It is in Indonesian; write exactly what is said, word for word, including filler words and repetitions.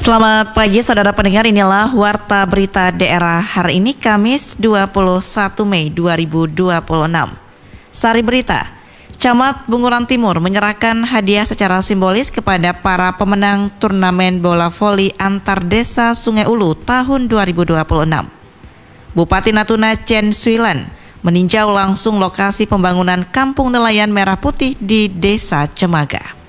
Selamat pagi saudara pendengar, inilah Warta Berita Daerah hari ini Kamis dua puluh satu Mei dua ribu dua puluh enam. Sari berita, Camat Bunguran Timur menyerahkan hadiah secara simbolis kepada para pemenang turnamen bola voli antar desa Sungai Ulu tahun dua ribu dua puluh enam. Bupati Natuna Chen Swilan meninjau langsung lokasi pembangunan Kampung Nelayan Merah Putih di Desa Cemaga.